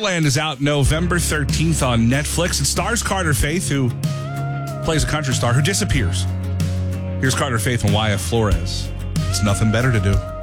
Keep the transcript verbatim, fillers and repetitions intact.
Neverland is out November thirteenth on Netflix. It stars Carter Faith, who plays a country star who disappears. Here's Carter Faith and Wyatt Flores. It's nothing better to do.